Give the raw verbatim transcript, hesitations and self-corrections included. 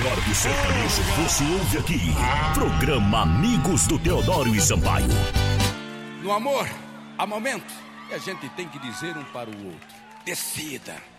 melhor do sertanejo você ouve aqui. Programa Amigos do Teodoro e Sampaio. No amor, há momentos que a gente tem que dizer um para o outro: decida.